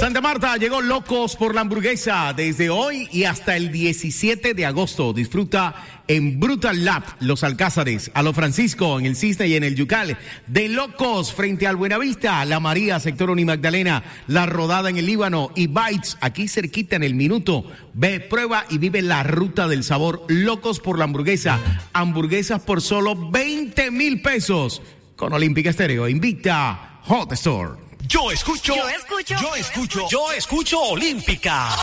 Santa Marta llegó Locos por la Hamburguesa desde hoy y hasta el 17 de agosto. Disfruta en Brutal Lab, Los Alcázares, a Lo Francisco, en el Cisne y en el Yucal. De Locos frente al Buenavista, La María, sector Unimagdalena, La Rodada en el Líbano y Bites, aquí cerquita en el Minuto. Ve, prueba y vive la ruta del sabor. Locos por la Hamburguesa. Hamburguesas por solo 20,000 pesos. Con Olímpica Estéreo, invita Hot Store. Yo escucho Olímpica.